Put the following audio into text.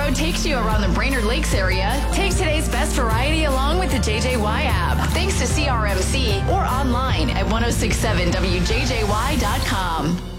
road takes you around the Brainerd Lakes area, take today's best variety along with the JJY app. Thanks to CRMC or online at 1067wjjy.com.